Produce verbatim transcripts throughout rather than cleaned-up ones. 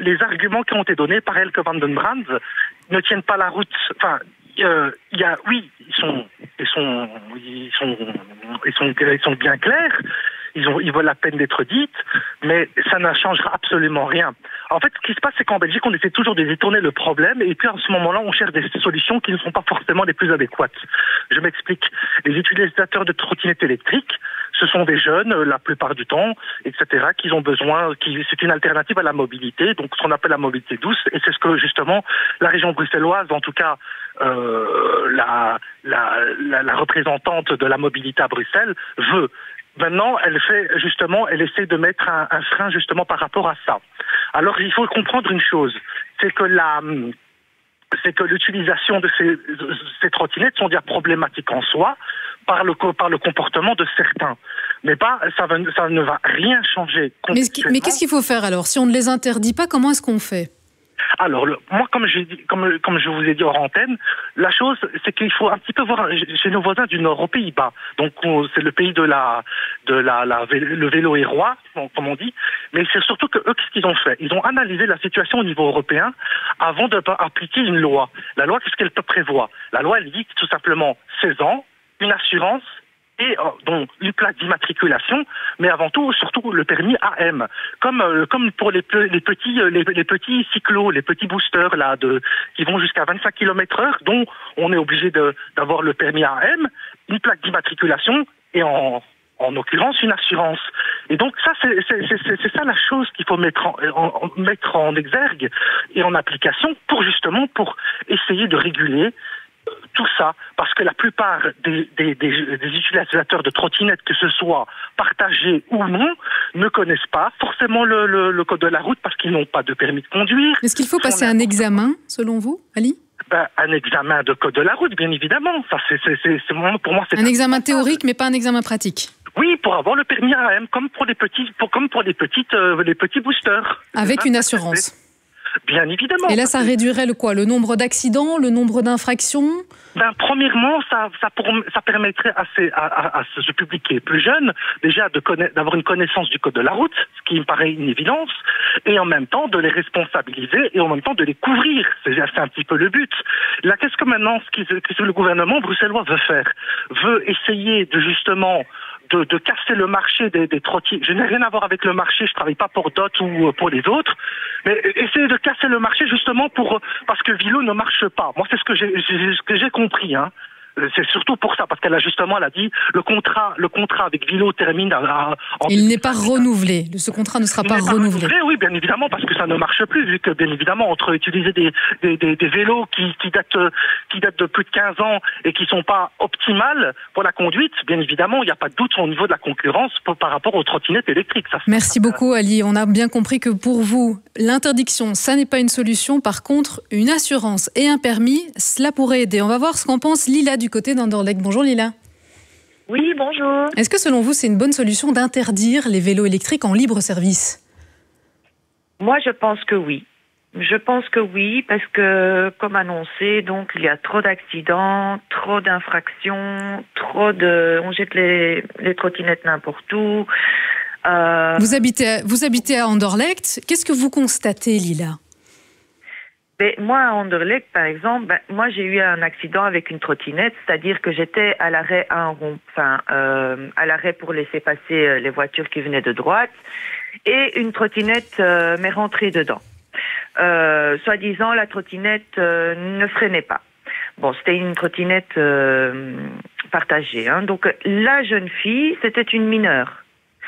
les arguments qui ont été donnés par Elke van den Brandt ne tiennent pas la route. Enfin, euh, il y a, oui, ils sont, ils sont, ils sont, ils sont, ils sont bien clairs. Ils, ont, ils valent la peine d'être dites, mais ça ne changera absolument rien. En fait, ce qui se passe, c'est qu'en Belgique, on essaie toujours de détourner le problème, et puis en ce moment-là, on cherche des solutions qui ne sont pas forcément les plus adéquates. Je m'explique. Les utilisateurs de trottinettes électriques, ce sont des jeunes, la plupart du temps, et cetera, qui ont besoin, qui, c'est une alternative à la mobilité, donc ce qu'on appelle la mobilité douce, et c'est ce que, justement, la région bruxelloise, en tout cas, euh, la, la, la, la représentante de la mobilité à Bruxelles, veut. Maintenant, elle fait justement, elle essaie de mettre un, un frein justement par rapport à ça. Alors, il faut comprendre une chose, c'est que la, c'est que l'utilisation de ces, ces trottinettes sont déjà problématiques en soi par le par le comportement de certains, mais pas ça, va, ça ne va rien changer. Mais, mais qu'est-ce qu'il faut faire alors? Si on ne les interdit pas, comment est-ce qu'on fait? Alors, le, moi, comme je, comme, comme je vous ai dit hors antenne, la chose, c'est qu'il faut un petit peu voir chez nos voisins du Nord, aux Pays-Bas. Donc, on, c'est le pays de la, de la, la, le vélo est roi, comme on dit. Mais c'est surtout que eux, qu'est-ce qu'ils ont fait? Ils ont analysé la situation au niveau européen avant d'appliquer une loi. La loi, qu'est-ce qu'elle peut prévoir? La loi, elle dit tout simplement seize ans, une assurance, et euh, donc une plaque d'immatriculation, mais avant tout, surtout le permis A M, comme euh, comme pour les, les petits les, les petits cyclos, les petits boosters là de qui vont jusqu'à vingt-cinq kilomètres heure, dont on est obligé de d'avoir le permis A M, une plaque d'immatriculation et en en l'occurrence une assurance. Et donc ça c'est c'est c'est, c'est ça la chose qu'il faut mettre en, en mettre en exergue et en application pour justement pour essayer de réguler tout ça, parce que la plupart des, des, des, des utilisateurs de trottinettes, que ce soit partagés ou non, ne connaissent pas forcément le, le, le code de la route parce qu'ils n'ont pas de permis de conduire. Est-ce qu'il faut passer un examen, selon vous, Ali? Ben, un examen de code de la route, bien évidemment. Ça, c'est, c'est, c'est, c'est, pour moi, c'est un examen théorique, mais pas un examen pratique. Oui, pour avoir le permis A M, comme pour les petits, pour, comme pour les petites, euh, les petits boosters. Avec une assurance. Bien évidemment. Et là, ça réduirait le quoi? Le nombre d'accidents, le nombre d'infractions? Ben, premièrement, ça, ça, pour, ça permettrait à, ces, à, à, à ce public qui est plus jeune, déjà de connaître, d'avoir une connaissance du code de la route, ce qui me paraît une évidence, et en même temps de les responsabiliser et en même temps de les couvrir. C'est, c'est un petit peu le but. Là, qu'est-ce que maintenant, ce, qui, ce que le gouvernement bruxellois veut faire? Veut essayer de justement De, de casser le marché des, des trottinettes. Je n'ai rien à voir avec le marché, je travaille pas pour Dot ou pour les autres, mais essayer de casser le marché justement pour parce que Vilo ne marche pas. Moi, c'est ce que j'ai, j'ai ce que j'ai compris, hein. C'est surtout pour ça, parce qu'elle a justement, elle a dit, le contrat, le contrat avec Vilo termine à, à, en... Il n'est pas renouvelé. Ce contrat ne sera pas, pas renouvelé. renouvelé. Oui, bien évidemment, parce que ça ne marche plus, vu que, bien évidemment, entre utiliser des, des, des, des vélos qui, qui datent, qui datent de plus de quinze ans et qui sont pas optimales pour la conduite, bien évidemment, il n'y a pas de doute au niveau de la concurrence pour, par rapport aux trottinettes électriques. Ça, Merci ça, beaucoup, Ali. On a bien compris que pour vous, l'interdiction, ça n'est pas une solution. Par contre, une assurance et un permis, cela pourrait aider. On va voir ce qu'en pense Lila du côté d'Anderlecht. Bonjour Lila. Oui, bonjour. Est-ce que selon vous, c'est une bonne solution d'interdire les vélos électriques en libre service? Moi, je pense que oui. Je pense que oui, parce que, comme annoncé, donc il y a trop d'accidents, trop d'infractions, trop de... On jette les, les trottinettes n'importe où. Euh... Vous habitez à, vous habitez à Anderlecht. Qu'est-ce que vous constatez, Lila? Ben, moi, à Anderlecht, par exemple, ben, moi, j'ai eu un accident avec une trottinette, c'est-à-dire que j'étais à l'arrêt à un rond, enfin, euh, à l'arrêt pour laisser passer les voitures qui venaient de droite, et une trottinette euh, m'est rentrée dedans. Euh, soi-disant, la trottinette euh, ne freinait pas. Bon, c'était une trottinette euh, partagée, hein. Donc, la jeune fille, c'était une mineure.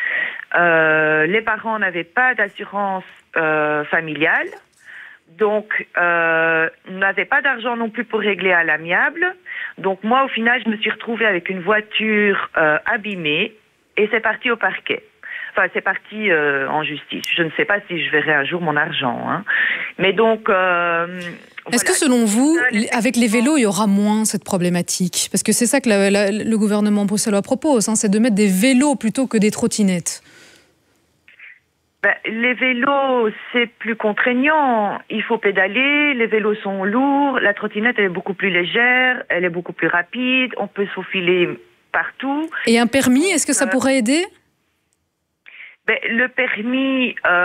Euh, les parents n'avaient pas d'assurance euh, familiale. Donc, euh, n'avait pas d'argent non plus pour régler à l'amiable. Donc, moi, au final, je me suis retrouvée avec une voiture euh, abîmée et c'est parti au parquet. Enfin, c'est parti euh, en justice. Je ne sais pas si je verrai un jour mon argent, hein. Mais donc... Euh, Est-ce voilà. que selon vous, avec les vélos, il y aura moins cette problématique? Parce que c'est ça que la, la, le gouvernement bruxellois propose, hein, c'est de mettre des vélos plutôt que des trottinettes. Ben, les vélos, c'est plus contraignant. Il faut pédaler, les vélos sont lourds, la trottinette elle est beaucoup plus légère, elle est beaucoup plus rapide, on peut se faufiler partout. Et un permis, est-ce que ça pourrait aider? Ben, le permis... Euh